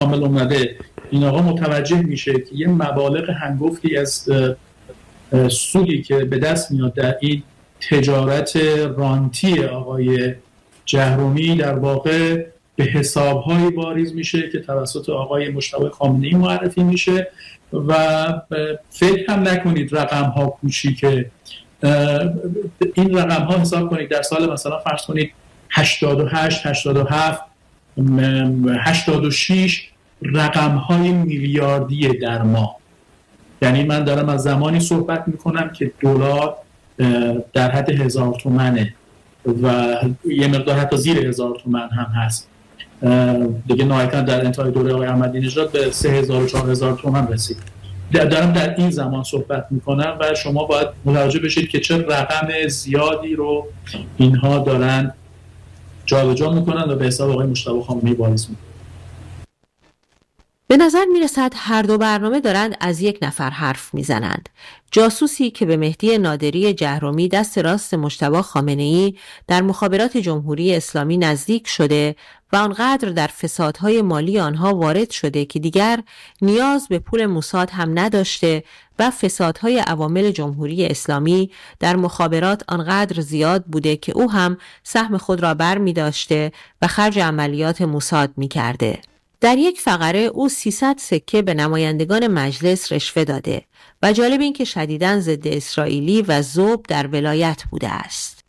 کامل اومده، این آقا متوجه میشه که یه مبالغ هنگفتی از سودی که به دست میاد در این تجارت رانتی آقای جهرومی در واقع به حساب‌های واریز میشه که توسط آقای مجتبی خامنه‌ای معرفی میشه و فکر هم نکنید رقم‌ها کوچیکه. این رقم‌ها حساب کنید در سال مثلا فرض کنید 88 87 86 رقم‌های میلیاردی در ماه. یعنی من دارم از زمانی صحبت میکنم که دلار در حد 1000 تومنه و یه مقدار حتی زیر 1000 تومن هم هست دیگه. نهایتاً در انتهای دوره آقای احمدی نژاد به 3000 و 4000 تومن رسید. دارم در این زمان صحبت میکنم و شما باید متوجه بشید که چه رقم زیادی رو اینها دارن جابجا میکنن و به حساب آقای مجتبی خامنه‌ای واریز میکنن. به نظر میرسد هر دو برنامه دارند از یک نفر حرف میزنند. جاسوسی که به مهدی نادری جهرومی دست راست مجتبی خامنه‌ای در مخابرات جمهوری اسلامی نزدیک شده و آنقدر در فسادهای مالی آنها وارد شده که دیگر نیاز به پول موساد هم نداشته و فسادهای عوامل جمهوری اسلامی در مخابرات آنقدر زیاد بوده که او هم سهم خود را بر می داشته و خرج عملیات موساد می کرده. در یک فقره او 300 سکه به نمایندگان مجلس رشوه داده و جالب این که شدیداً ضد اسرائیلی و ذوب در ولایت بوده است.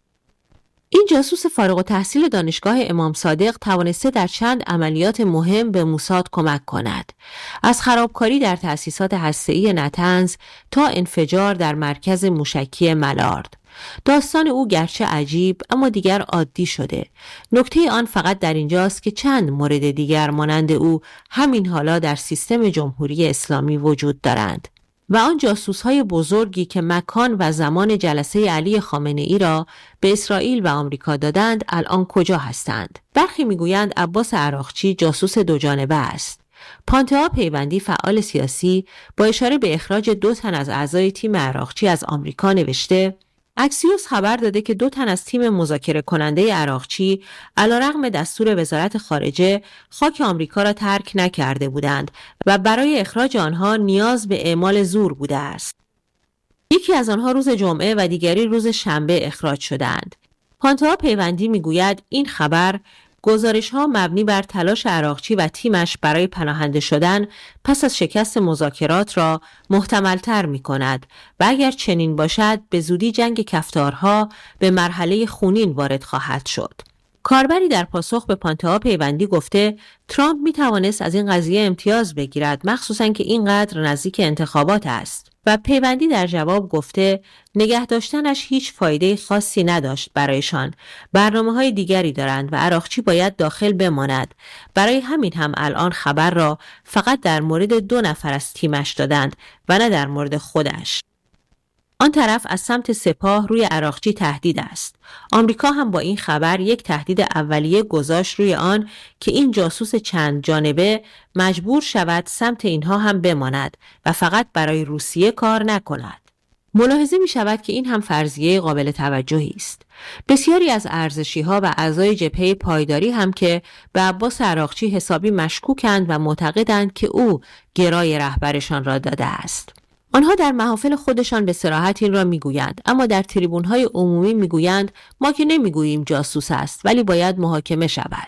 این جاسوس فارغ التحصیل دانشگاه امام صادق توانسته در چند عملیات مهم به موساد کمک کند. از خرابکاری در تأسیسات هسته‌ای نطنز تا انفجار در مرکز موشکی ملارد. داستان او گرچه عجیب اما دیگر عادی شده. نکته آن فقط در اینجاست که چند مورد دیگر مانند او همین حالا در سیستم جمهوری اسلامی وجود دارند و آن جاسوس‌های بزرگی که مکان و زمان جلسه علی خامنه‌ای را به اسرائیل و آمریکا دادند الان کجا هستند؟ برخی میگویند عباس عراقچی جاسوس دو جانبه است. پانتئا پیوندی فعال سیاسی با اشاره به اخراج 2 تن از اعضای تیم عراقچی از آمریکا نوشته اکسیوس خبر داده که 2 تن از تیم مذاکره کننده عراقچی علیرغم دستور وزارت خارجه خاک آمریکا را ترک نکرده بودند و برای اخراج آنها نیاز به اعمال زور بوده است. یکی از آنها روز جمعه و دیگری روز شنبه اخراج شدند. پانتئا پیوندی میگوید این خبر گزارش‌ها مبنی بر تلاش عراقچی و تیمش برای پناهنده شدن پس از شکست مذاکرات را محتمل‌تر می‌کند و اگر چنین باشد به زودی جنگ کفتارها به مرحله خونین وارد خواهد شد. کاربری در پاسخ به پانتئا پیوندی گفته ترامپ می‌توانست از این قضیه امتیاز بگیرد، مخصوصاً که اینقدر نزدیک انتخابات است. و پیوندی در جواب گفته نگه داشتنش هیچ فایده خاصی نداشت برایشان. برنامه‌های دیگری دارند و عراقچی باید داخل بماند. برای همین هم الان خبر را فقط در مورد 2 نفر از تیمش دادند و نه در مورد خودش. آن طرف از سمت سپاه روی عراقچی تهدید است. آمریکا هم با این خبر یک تهدید اولیه گذاشت روی آن که این جاسوس چند جانبه مجبور شود سمت اینها هم بماند و فقط برای روسیه کار نکند. ملاحظه می شود که این هم فرضیه قابل توجهی است. بسیاری از ارزشی‌ها و اعضای جبهه پایداری هم که به عباس عراقچی حسابی مشکوکند و معتقدند که او گرای رهبرشان را داده است. آنها در محافل خودشان به صراحت این را میگویند، اما در تریبون‌های عمومی میگویند ما که نمیگوییم جاسوس است ولی باید محاکمه شود.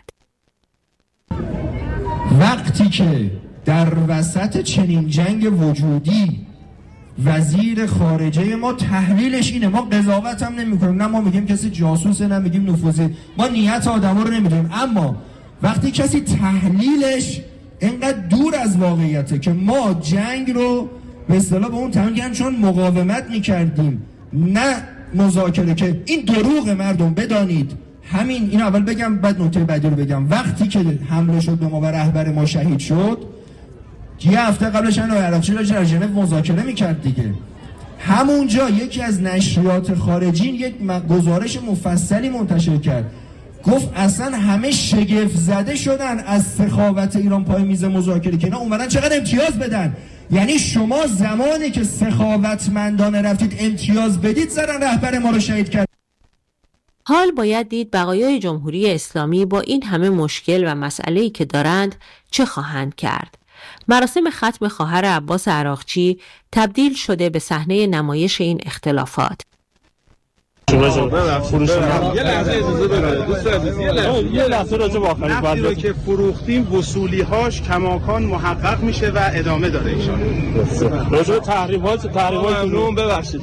وقتی که در وسط چنین جنگ وجودی وزیر خارجه ما تحلیلش اینه، ما قضاوت هم نمی‌کنیم، نه ما میگیم کسی جاسوسه نه میگیم نفوذی، ما نیت آدم‌ها رو نمی‌دونیم، اما وقتی کسی تحلیلش اینقدر دور از واقعیته که ما جنگ رو به اصطلاح به اون تمام چون مقاومت می‌کردیم نه مذاکره، که این دروغ مردم بدانید. همین اینو اول بگم بعد نکته بعدی رو بگم. وقتی که حمله شد به ما و رهبر ما شهید شد، یه هفته قبلش آقای عراقچی در ژنو مذاکره می‌کرد دیگه. همونجا یکی از نشریات خارجی یک گزارش مفصلی منتشر کرد، گفت اصلا همه شگفت زده شدن از سخاوت ایران پای میز مذاکره که اینا اومدن چقدر امتیاز بدن. یعنی شما زمانی که سخاوتمندانه رفتید امتیاز بدید زدن رهبر ما رو شهید کرد. حال باید دید بقایای جمهوری اسلامی با این همه مشکل و مسئله‌ای که دارند چه خواهند کرد. مراسم ختم خواهر عباس عراقچی تبدیل شده به صحنه نمایش این اختلافات. یه لحظه اجازه بده دوست عزیز، یه لحظه راجع به آخرین نفتی که فروختیم وصولی‌هاش کماکان محقق میشه و ادامه داره ان شاءالله. راجع به تحریمات ممنون، ببخشید.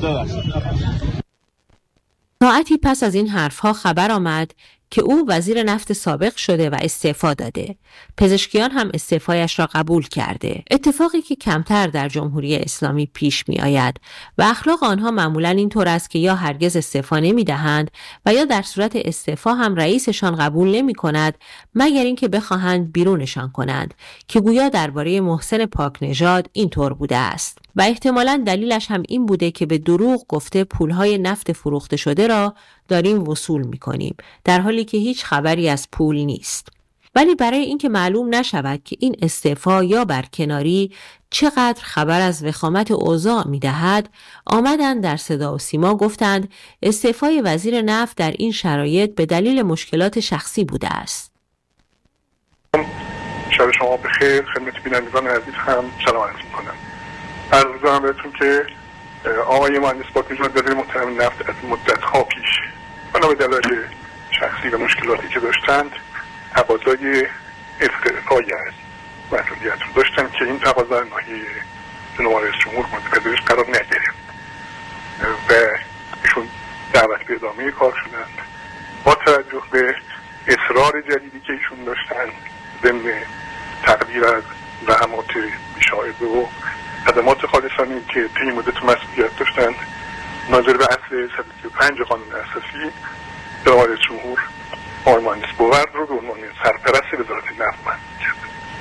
ساعتی پس از این حرفها خبر آمد که او وزیر نفت سابق شده و استعفا داده. پزشکیان هم استعفایش را قبول کرده. اتفاقی که کمتر در جمهوری اسلامی پیش می آید و اخلاق آنها معمولاً اینطور است که یا هرگز استعفا نمی دهند و یا در صورت استعفا هم رئیسشان قبول نمی کند مگر اینکه بخواهند بیرونشان کنند که گویا درباره محسن پاکنژاد اینطور بوده است و احتمالاً دلیلش هم این بوده که به دروغ گفته پولهای نفت فروخته شده را داریم وصول می‌کنیم، در حالی که هیچ خبری از پول نیست. ولی برای اینکه معلوم نشود که این استعفا یا برکناری چقدر خبر از وخامت اوضاع می‌دهد، آمدند در صدا و سیما گفتند استعفای وزیر نفت در این شرایط به دلیل مشکلات شخصی بوده است. شب شما بخیر، خدمت بینندگان عزیز هم سلام عرض می‌کنم. عرض دارم بهتون که آقای مهندس پاکنژاد وزیر محترم نفت از مدت‌ها پیش بنا به دلایل شخصی و مشکلاتی که داشتند تقاضای استعفای از مسئولیت رو داشتن که این تقاضا ناحیه جناب رئیس جمهور مورد پذیرش قرار نگرفت و ایشون دعوت به ادامه کار شدند. با توجه به اصرار جدیدی که ایشون داشتن ضمن تقدیر از زحمات بی‌شایبه و خدمات خالصانه که طی مدت مسئولیت داشتند، ناظر به اصل 135 قانون اساسی جناب رئیس جمهور آقای مهندس بورد رو به عنوان سرپرست وزارت نفت معرفی کرد.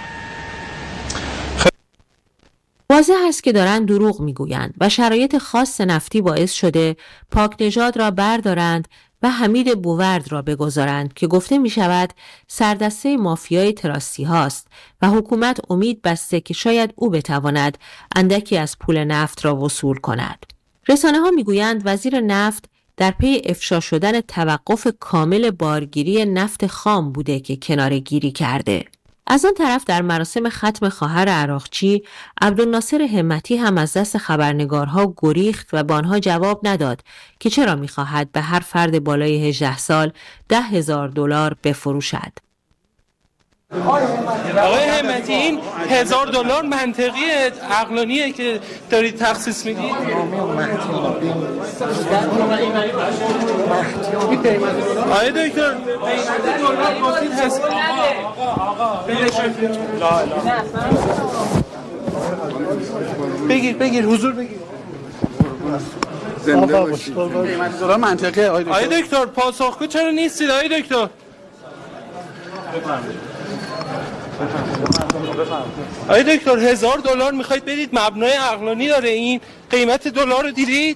واضح است که دارند دروغ میگویند و شرایط خاص نفتی باعث شده پاکنژاد را بردارند و حمید بورد را بگذارند که گفته می شود سردسته مافیای تراسی هاست و حکومت امید بسته که شاید او بتواند اندکی از پول نفت را وصول کند. رسانه ها می گویند وزیر نفت در پی افشا شدن توقف کامل بارگیری نفت خام بوده که کناره‌گیری کرده. از آن طرف در مراسم ختم خواهر عراقچی عبدالناصر همتی هم از دست خبرنگارها گریخت و به آنها جواب نداد که چرا می‌خواهد به هر فرد بالای 18 سال $10,000 بفروشد. آقای همتی این $1000 منطقیه، عقلانیه که دارید تخصیص میدید؟ آقای دکتر $10 بازید هست. بگیر حضور بگیر. زنده باشید. $10 منطقیه. آقای دکتر پاسخگو چرا نیستید آقای دکتر؟ آقای دکتر $1000 میخواید بدید، مبنای عقلانی داره این؟ قیمت دلار رو دیدید؟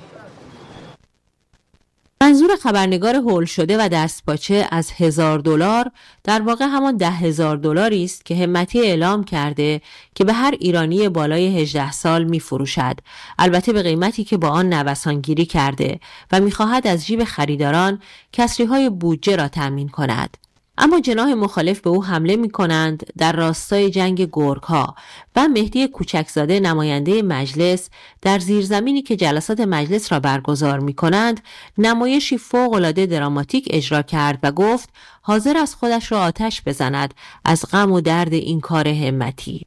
منظور خبرنگار هول شده و دستپاچه از $1000 در واقع همان $10,000 است که همتی اعلام کرده که به هر ایرانی بالای 18 سال می فروشد، البته به قیمتی که با آن نوسانگیری کرده و می خواهد از جیب خریداران کسریهای بودجه را تامین کند. اما جناح مخالف به او حمله می کنند در راستای جنگ گرگ‌ها و مهدی کوچکزاده نماینده مجلس در زیرزمینی که جلسات مجلس را برگزار می کنند نمایشی فوق‌العاده دراماتیک اجرا کرد و گفت حاضر از خودش را آتش بزند از غم و درد این کار همتی.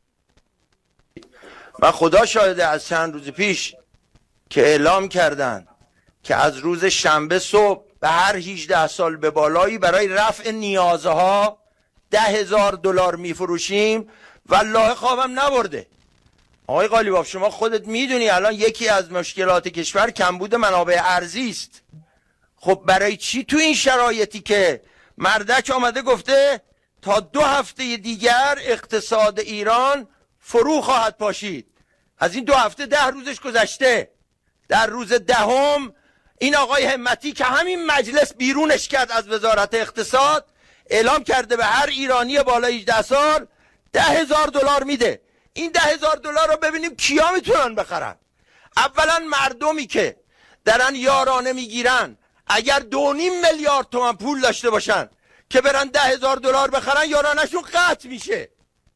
و خدا شاهده از چند روز پیش که اعلام کردند که از روز شنبه صبح به هر 18 سال به بالایی برای رفع نیازها $10,000 میفروشیم، والله خوابم نبرده. آقای قالیباف شما خودت میدونی الان یکی از مشکلات کشور کمبود منابع ارزی است. خب برای چی تو این شرایطی که مردک آمده گفته تا 2 هفته دیگر اقتصاد ایران فرو خواهد پاشید، از این 2 هفته 10 روزش گذشته، در روز 10 این آقای همتی که همین مجلس بیرونش کرد از وزارت اقتصاد اعلام کرده به هر ایرانی بالای 18 سال $10,000 میده. این $10,000 رو ببینیم کیا میتونن بخرن. اولا مردمی که دارن یارانه میگیرن اگر 2.5 میلیارد تومان پول داشته باشن که برن $10,000 بخرن، یارانشون قطع میشه.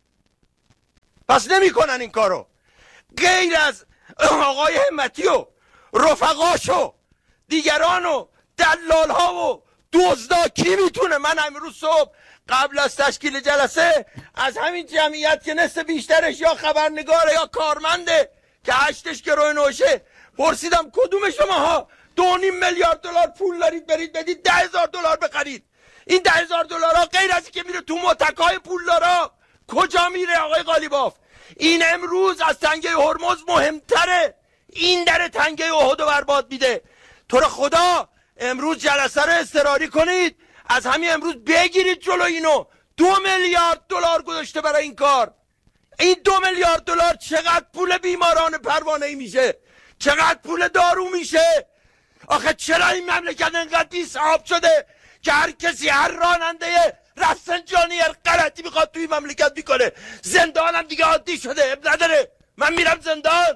پس نمیکنن این کارو. غیر از آقای همتی و رفقاشو دیگران و دلال ها و دزدا کی میتونه؟ من امروز صبح قبل از تشکیل جلسه از همین جمعیت که نصف بیشترش یا خبرنگاره یا کارمنده که 8 گروه نوشه پرسیدم کدوم شماها 2.5 میلیارد دلار پول دارید برید بدید $10,000 بخرید؟ این $10,000 غیر از که میره تو متکای پولدارا کجا میره آقای قالیباف؟ این امروز از تنگه هرمز مهمتره. این در تنگه احد برباد میده. تو رو خدا امروز جلسه رو اضطراری کنید، از همین امروز بگیرید جلو اینو. $2 میلیارد گذاشته برای این کار. این $2 میلیارد چقدر پول بیماران پروانه‌ای میشه؟ چقدر پول دارو میشه؟ آخه چرا این مملکت انقدر بی‌صاحب شده که هر کسی، هر راننده رفسنجانی هر غلطی میخواد توی مملکت میکنه؟ زندانم دیگه عادی شده، اب نداره من میرم زندان.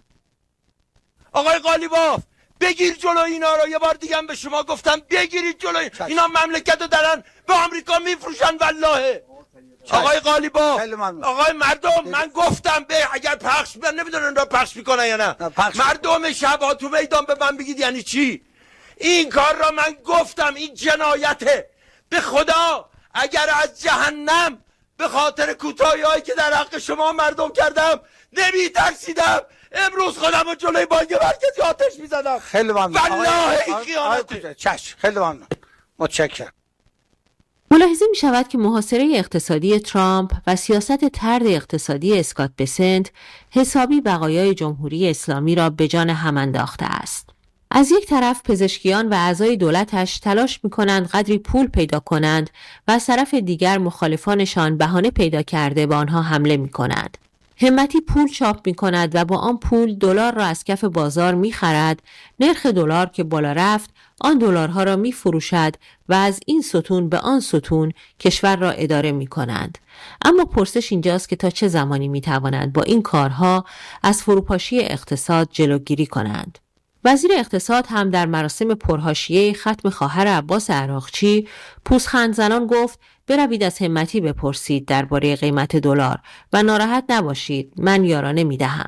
آقای قالیباف بگیر جلو اینا رو. یه بار دیگه هم به شما گفتم بگیرید جلو اینا. مملکت رو دارن به آمریکا میفروشن والله. آقای قالیباف، آقای مردم، من گفتم اگر پخش، من نمیدونم را پخش میکنن یا نه. مردم شب تو میدان به من بگید یعنی چی این کار را؟ من گفتم این جنایته. به خدا اگر از جهنم به خاطر کوتاهی‌هایی که در حق شما مردم کردم نمی ترسیدم، امروز خودم رو جلوی بانک مرکزی آتش میزدم. خیلی ممنون والله این خیانته. چشم، خیلی ممنون، متشکرم. ملاحظه می شود که محاصره اقتصادی ترامپ و سیاست طرد اقتصادی اسکات بسنت حسابی بقایای جمهوری اسلامی را به جان هم انداخته است. از یک طرف پزشکیان و اعضای دولتش تلاش می کنند قدری پول پیدا کنند و از طرف دیگر مخالفانشان بهانه پیدا کرده به آنها حمله می کنند. همتی پول چاپ می کند و با آن پول دلار را از کف بازار می خرد. نرخ دلار که بالا رفت، آن دلارها را می فروشد و از این ستون به آن ستون کشور را اداره می کنند. اما پرسش اینجاست که تا چه زمانی می توانند با این کارها از فروپاشی اقتصاد جلوگیری کنند. وزیر اقتصاد هم در مراسم پرحاشیه ختم خواهر عباس عراقچی پوزخند زنان گفت بروید از همتی بپرسید درباره قیمت دلار و ناراحت نباشید، من یارانه میدهم.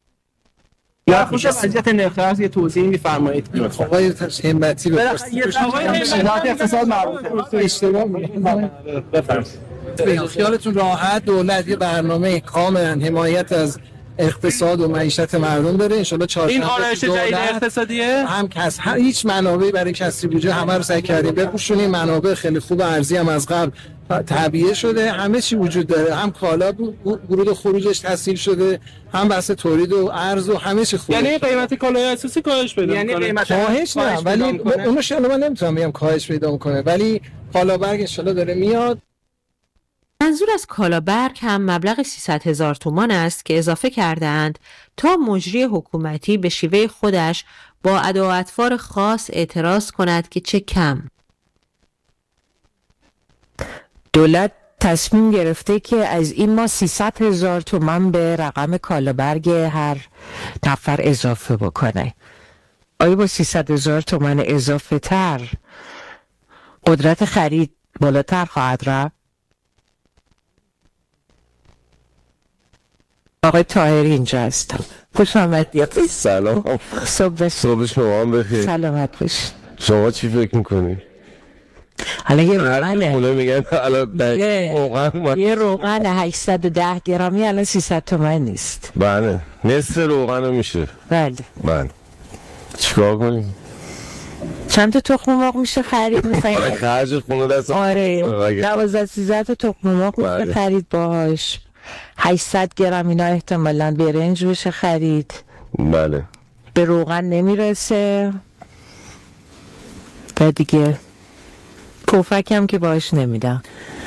یا خوش وضعیت نرخ ارز یه توضیحی می‌فرمایید؟ آقای همتی بپرسید. آقای اقتصاد مربوطه اشتباه بفرمایید. خیالتون راحت، دولت یه برنامه کاملا حمایت از اقتصاد و معیشت مردم داره. ان شاءالله چهارشنبه این آرایش جدید اقتصادیه هم هیچ منابعی برای کسری بودجه همه رو سعی کردیم بپوشونیم. منابع خیلی خوب ارزی هم از قبل تعبیه شده، همه چی وجود داره، هم کالا ورود و خروجش تسهیل شده، هم بحث تولید و ارز و همه چی خوبه. یعنی قیمت کالای اساسی کاهش پیدا می‌کنه؟ یعنی قیمت کاهش نه، ولی اونو شاید من نمیتونم بگم کاهش پیدا می‌کنه، ولی کالابرگ ان شاءالله داره میاد. منظور از کالابرگ هم مبلغ 300,000 تومان است که اضافه کردند تا مجری حکومتی به شیوه خودش با ادا و اطوار خاص اعتراض کند که چه کم. دولت تصمیم گرفته که از این ما 300,000 تومان به رقم کالابرگ هر نفر اضافه بکنه. آیا با 300,000 تومان اضافه تر قدرت خرید بالاتر خواهد رفت؟ آقای طاهری اینجا هستم. خوش آمدید. سلام. صبح شما هم بخیر. سلامت باش. شما چی فکر میکنی؟ حالا یه روغنه. اونا میگن یه روغن 810 گرامی الان 300 تومن نیست. بله. نصف روغن میشه. بله. چیکار کنیم؟ چند تا تخم مرغ میشه خرید میخوایم؟ خرج خونه دست. آره 12-13 تا تخم مرغ میشه خرید باهاش. 800 گرم اینا احتمالاً برنج بشه خرید. بله. به روغن نمیرسه و دیگه پفک هم که باش نمیدم.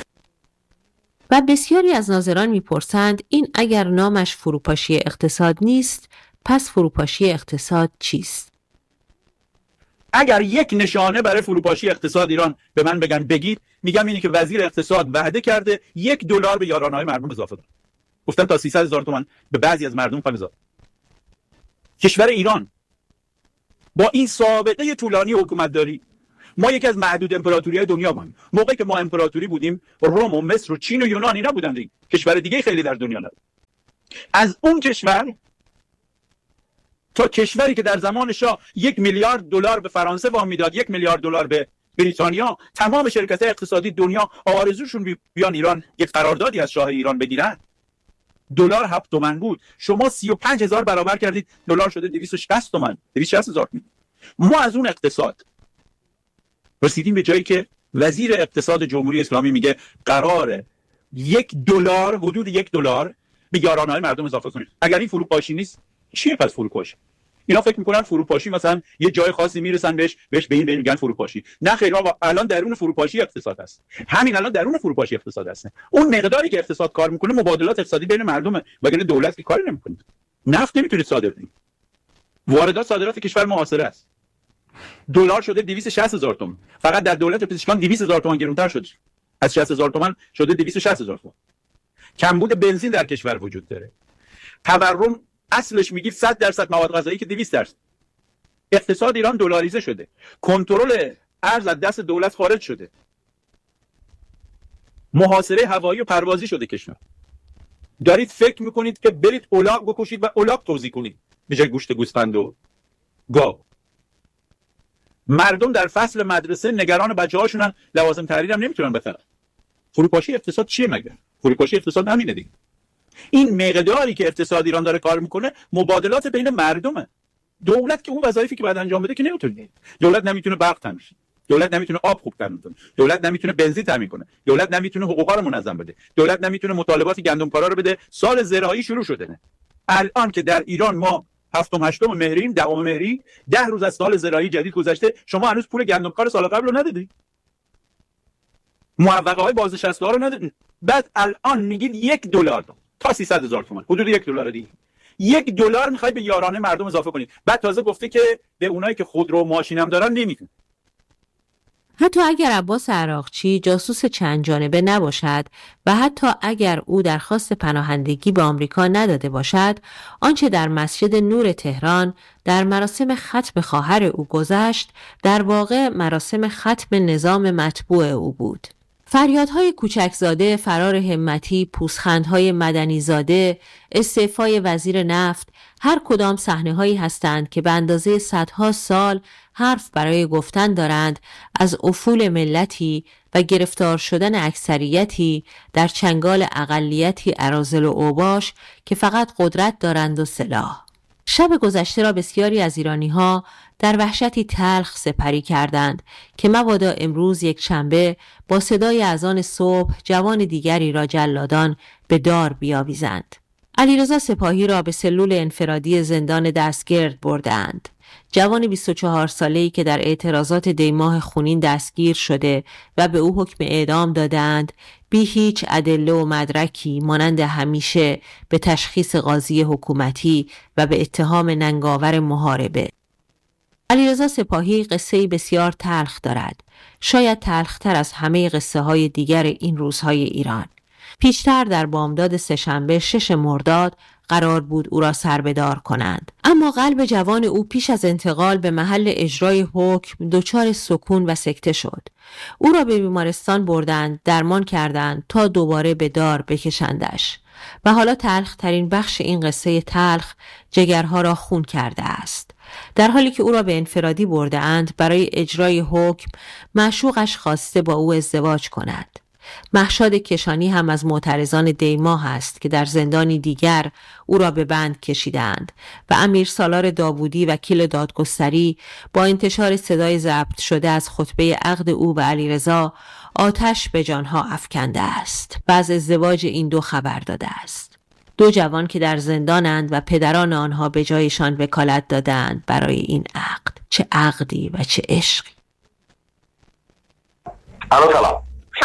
و بسیاری از ناظران میپرسند این اگر نامش فروپاشی اقتصاد نیست، پس فروپاشی اقتصاد چیست؟ اگر یک نشانه برای فروپاشی اقتصاد ایران به من بگن بگید، میگم اینه که وزیر اقتصاد وعده کرده $1 به یارانه‌های مردم اضافه کنه. گفتم تا 300,000 تومان به بعضی از مردم اضافه. کشور ایران با این سابقه طولانی حکومتداری ما یکی از معدود امپراتوری‌های دنیا بودیم. موقعی که ما امپراتوری بودیم، روم و مصر و چین و یونان اینا بودن دیگه. کشور دیگه خیلی در دنیا نبود. از اون کشور تا کشوری که در زمان شاه 1 میلیارد دلار به فرانسه وام میداد، 1 میلیارد دلار به بریتانیا، تمام شرکت‌های اقتصادی دنیا آرزوشون بیان ایران یک قراردادی از شاه ایران بگیرن. دلار 7 تومن بود، شما 35000 برابر کردید، دلار شده 260 تومن، 260,000. ما از اون اقتصاد رسیدیم به جایی که وزیر اقتصاد جمهوری اسلامی میگه قراره $1 حدود $1 به یارانه‌های مردم اضافه کنید. اگر این فروپاشی نیست چیه پس فروپاشی؟ اینا فکر میکنن فروپاشی مثلا یه جای خاصی میرسن بهش به این میگن فروپاشی. نه خیر آقا، الان درون فروپاشی اقتصاد هست. همین الان درون فروپاشی اقتصاد هست. اون مقداری که اقتصاد کار میکنه مبادلات اقتصادی بین مردمه، وگرنه دولت که کاری نمیکنه. نفت نمیتونید صادر کنید. واردات صادرات کشور محاصره است. دلار شده 260,000 تومان. فقط در دولت پزشکان 200,000 تومان گرونتر شده. از 60,000 تومان شده 260,000 تومان. کمبود بنزین در کشور وجود داره. تورم اصلش میگید 100% مواد غذایی که 200%. اقتصاد ایران دلاریزه شده. کنترل ارز از دست دولت خارج شده. محاصره هوایی و پروازی شده کشور. دارید فکر میکنید که برید الاغ بکشید و الاغ توزیع کنید به جای گوشت گوسفند و گاو. مردم در فصل مدرسه نگران بچه‌هاشونن، لوازم تحریر هم نمیتونن بخرن. فروپاشی اقتصاد چیه مگه؟ فروپاشی اقتصاد همینه دیگه. این مقداری که اقتصاد ایران داره کار میکنه مبادلات بین مردمه. دولت که اون وظایفی که باید انجام بده که نمیتونه. دولت نمیتونه برق تامین کنه، دولت نمیتونه آب خوب تامین کنه، دولت نمیتونه بنزین تامین کنه، دولت نمیتونه حقوقا رو منظم بده، دولت نمیتونه مطالبات گندمکارا رو بده. سال زراعی شروع شده نه. الان که در ایران ما 7 8 مهریم، 10 مهری، 10 روز از سال زراعی جدید گذشته، شما هنوز پول گندمکار سال قبل رو ندادید. معوقه‌های بازنشسته‌ها رو ندادید. بعد الان میگید $1 تا 300,000 تومان، حدود $1 دیگه. $1 میخوای به یارانه مردم اضافه کنید. بعد تازه گفته که به اونایی که خودرو و ماشین هم دارن نمیتونه. حتی اگر عباس عراقچی جاسوس چند جانبه نباشد و حتی اگر او درخواست پناهندگی به آمریکا نداده باشد، آنچه در مسجد نور تهران در مراسم ختم خواهر او گذشت، در واقع مراسم ختم نظام مطبوع او بود. فریادهای کوچکزاده، فرار همتی، پوزخندهای مدنیزاده، استعفای وزیر نفت، هر کدام صحنه‌هایی هستند که به اندازه صدها سال حرف برای گفتن دارند از افول ملتی و گرفتار شدن اکثریتی در چنگال اقلیتی اراذل و اوباش که فقط قدرت دارند و سلاح. شب گذشته را بسیاری از ایرانی‌ها در وحشتی تلخ سپری کردند که مبادا امروز یک شنبه با صدای اذان صبح جوان دیگری را جلادان به دار بیاویزند. علیرضا سپاهی را به سلول انفرادی زندان دستگرد بردند. جوان 24 ساله‌ای که در اعتراضات دیماه خونین دستگیر شده و به او حکم اعدام دادند، بی هیچ ادله و مدرکی مانند همیشه به تشخیص قاضی حکومتی و به اتهام ننگاور محاربه. علیرضا سپاهی قصه‌ای بسیار تلخ دارد، شاید تلختر از همه قصه های دیگر این روزهای ایران. پیشتر در بامداد سه‌شنبه 6 مرداد قرار بود او را سربدار کنند، اما قلب جوان او پیش از انتقال به محل اجرای حکم دچار سکون و سکته شد. او را به بیمارستان بردند، درمان کردند تا دوباره به دار بکشندش. و حالا تلخ ترین بخش این قصه تلخ جگرها را خون کرده است. در حالی که او را به انفرادی برده اند برای اجرای حکم، معشوقش خواسته با او ازدواج کند. مهشاد کشانی هم از معترضان دیماه است که در زندانی دیگر او را به بند کشیدند و امیر سالار داوودی وکیل دادگستری با انتشار صدای ضبط شده از خطبه عقد او و علیرضا آتش به جانها افکنده است و از ازدواج این دو خبر داده است. دو جوان که در زندانند و پدران آنها به جایشان وکالت دادند برای این عقد. چه عقدی و چه عشقی. سلام.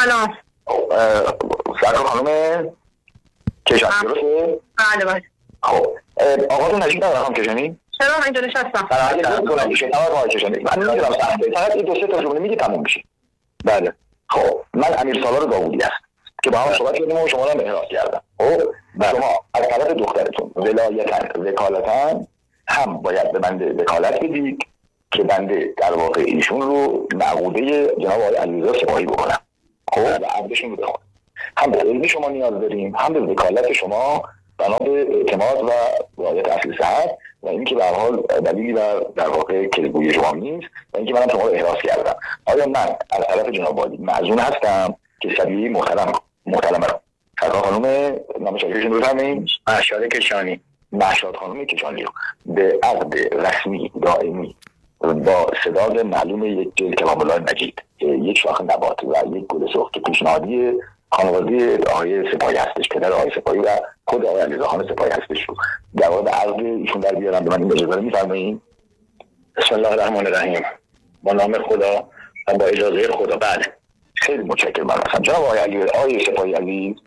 سلام خانم کشانی درسته؟ بله. خب آقاتون نجیب ندارم کشانی؟ چرا من اینجا نشستم؟ من نمیدونم سخته، فقط این 2-3 تا جمله میگی تموم میشه. بله. خب من امیر سالار داوودی هستم که با هم صحبت کردیم و شما رو مهراس کردم. خب شما از طرف دخترتون ولایتاً وکالتاً هم باید به من وکالت بدید که بنده در واقع ایشون رو معقوده جناب آقای علیرضا سپاهی بکنم، خب و عقدشون رو بخونم. هم به علم شما نیاز داریم، هم به وکالت شما بنا به اعتماد و رعایت اصل صحت و اینکه به هر حال دلیلی در واقع کلیگوی شما نیست و اینکه منم شما رو احراز کردم. آیا من از طرف جناب عالی معزون هستم که شبیه محترمه رو سرکار خانم نام شاگردشون رو بفرمایید، مهشاد خانم کشانی رو به عقد رسمی دائمی با سداد معلوم یک جلد کلام الله مجید، یک شاخ نبات و یک گل سرخ که پیشنهادی خانواده آقای سپاهی هستش، پدر آقای سپاهی و خود آقای علیرضا خان سپاهی هستش رو در واقع به عقد ایشون در بیارم، به من این اجازه می‌فرمایید؟ بسم الله الرحمن الرحیم. با نام خدا و با اجازه خدا. بله خیلی متشکرم. مثلا جناب آقای سپاهی عزیز،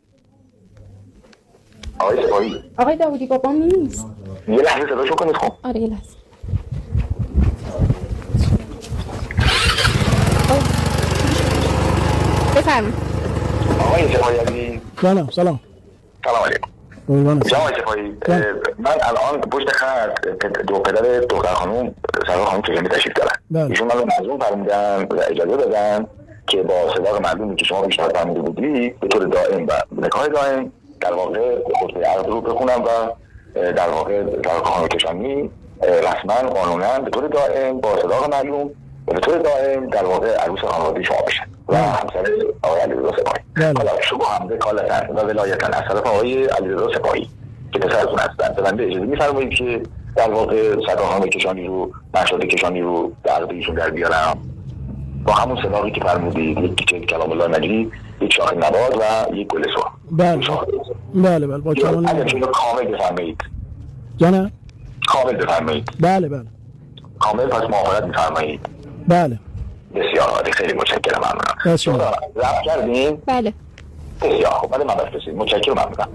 آقای سپاهی، آقای داوودی بابام نیست. یه لحظه صداشو کنید. خب آره یه لحظه. بفرمایید. آقای سپاهی عزیز. سلام علیکم. جناب سپاهی، من الان پشت خط دو پدر دختر خانم سرکار خانم کشانی تشریف دارن. ایشون من رو معزوم فرمودن و اجازه دادن که با صداق معلومی که شما پیشنهاد فرموده بودید به طور دائم و نکاح دائم در واقع خطبه عقد رو بخونم و در واقع سرکار خانم کشانی رسما قانونا به طور دائم با صداق معلوم و به طور دائم در واقع عروس خانواده شما بشن و همسر آقای علیرضا سپاهی. حالا شما هم وکالتاً و ولایتاً از طرف آقای علیرضا سپاهی که پسرتون هستن به بنده اجازه می‌فرمایید که در واقع سرکار خانم کشانی رو، مهشاد کشانی رو در عقد ایشون در بیارم با همون صداقی که فرمودید، یک جلد کلام الله مجید، یک شاخ نبات و یک گل سرخ. بله با کلام اگر چون کامل بفرمایید. جانم کامل بفرمایید. بله کامل پس معاملت می‌فرمایید. بله بسیار عالی، خیلی متشکرم. ممنونم. شما رفت کردین؟ بله بسیار خوب. بعد من بفرستید. متشکرم. ممنونم.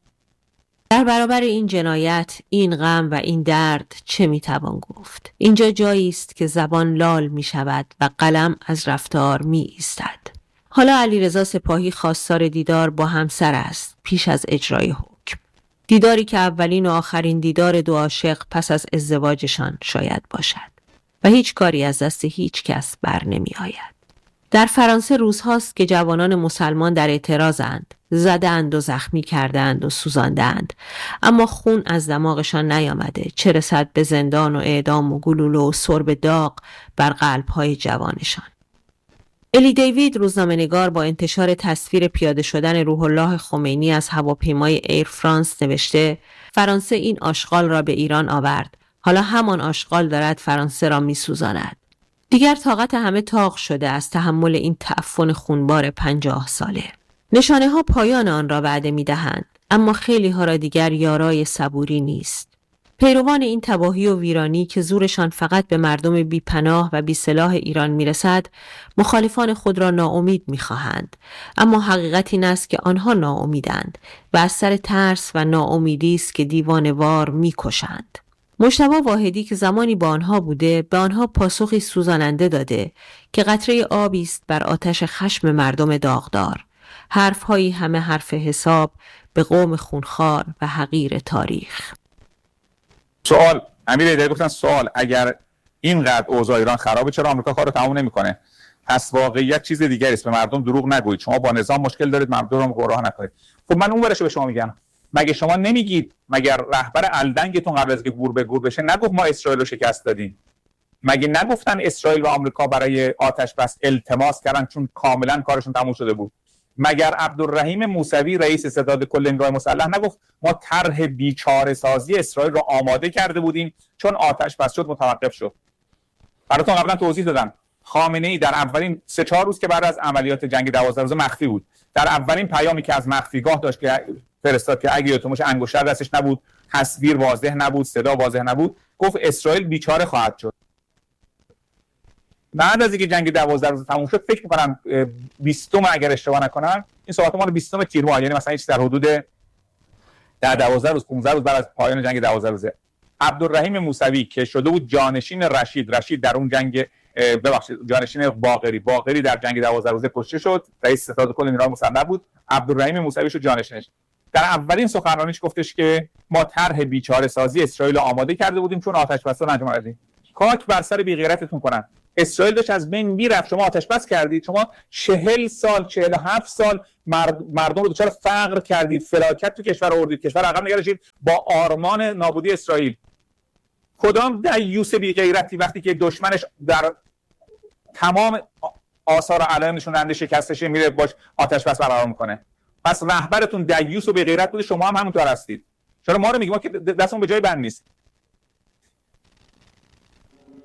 در برابر این جنایت، این غم و این درد چه میتوان گفت؟ اینجا جایی است که زبان لال می شود و قلم از رفتار می ایستد. حالا علیرضا سپاهی خواستار دیدار با همسر است پیش از اجرای حکم. دیداری که اولین و آخرین دیدار دو عاشق پس از ازدواجشان شاید باشد و هیچ کاری از دست هیچ کس بر نمی آید. در فرانسه روزهاست که جوانان مسلمان در اعتراضند، زدند و زخمی کردند و سوزاندند، اما خون از دماغشان نیامده، چه رسد به زندان و اعدام و گلوله و سرب داغ بر قلب‌های جوانشان. الی دیوید روزنامه‌نگار با انتشار تصویر پیاده شدن روح الله خمینی از هواپیمای ایر فرانس نوشته فرانسه این آشغال را به ایران آورد، حالا همان آشغال دارد فرانسه را می‌سوزاند. دیگر طاقت همه طاق شده از تحمل این تعفن خونبار 50 ساله. نشانه ها پایان آن را وعده می دهند، اما خیلی ها را دیگر یارای صبوری نیست. پیروان این تباهی و ویرانی که زورشان فقط به مردم بی پناه و بی سلاح ایران می رسد، مخالفان خود را ناامید می خواهند. اما حقیقت این است که آنها ناامیدند و از سر ترس و ناامیدی است که دیوانه‌وار می کشند. مجتبی واحدی که زمانی با آنها بوده، به آنها پاسخی سوزاننده داده که قطره آبی است بر آتش خشم مردم داغدار. حرفهایی همه حرف حساب به قوم خونخوار و حقیر تاریخ. سوال امیر ایدری گفتن سوال اگر اینقدر اوضاع ایران خرابه چرا آمریکا کارو تموم نمیکنه؟ پس واقعیت چیز دیگری است. به مردم دروغ نگویید. شما با نظام مشکل دارید، مردم رو گمراه نکنید. خب من اون ورشو به شما میگم. مگه شما نمیگید مگر رهبر الدنگتون قبل از که گور به گور بشه نگفت ما اسرائیل رو شکست دادیم؟ مگه نگفتن اسرائیل و آمریکا برای آتش بس التماس کردن چون کاملا کارشون تموم شده بود؟ مگر عبدالرحیم موسوی رئیس ستاد کل نیروهای مسلح نگفت ما طرح بیچاره سازی اسرائیل رو آماده کرده بودیم چون آتش بس شد متوقف شد؟ براتون قبلا توضیح دادم. خامنه‌ای در اولین 3-4 روز که بعد از عملیات جنگ 12 روزه مخفی بود، در اولین پیامی که از مخفیگاه داشت که فرستاد که اگه یادتون باشه انگشتر دستش نبود، تصویر واضح نبود، صدا واضح نبود، گفت اسرائیل بیچاره خواهد شد. بعد از اینکه جنگ 12 روزه تموم شد، فکر می‌کنم 20 اگر اشتباه نکنم، این صحبت ما رو 20 تیر ماه، یعنی مثلا در حدود 12 روز 15 روز بعد از پایان جنگ 12 روزه، عبدالرحیم موسوی که شده بود جانشین رشید در اون جنگ جانشین باقری در جنگ 12 روزه کشته شد، رئیس ستاد کل نیروهای مسلح بود، عبدالرحیم موسوی شد جانشینش. در اولین سخنرانیش گفتش که ما طرح بیچاره سازی اسرائیل رو آماده کرده بودیم چون آتش بس رو انجام ندادیم. خاک بر سر بی‌غیرتتون کنن. اسرائیل داشت از بین میرفت، شما آتش بس کردید، شما 40 سال 47 سال مردم رو دچار فقر کردید، فلاکت تو کشور آوردید، کشور عقب نگه داشتید با آرمان نابودی اسرائیل. کدام دیوس بی‌غیرتی وقتی که دشمنش در تمام آثار و علائم نشون دهنده شکستش میره باش آتش بس برقرار میکنه؟ پس رهبرتون دیوس و بی‌غیرت بوده، شما هم همونطور هستید. چرا ما رو میگیم ما که دستمون به جای بند نیست؟